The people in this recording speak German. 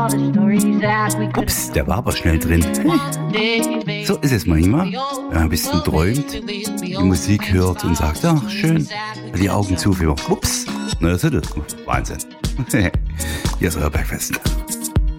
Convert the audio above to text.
Ups, der war aber schnell drin. So ist es manchmal, wenn man ein bisschen träumt, die Musik hört und sagt, ach schön, die Augen zu für ups, na das ist Wahnsinn. Hier ist euer Bergfest.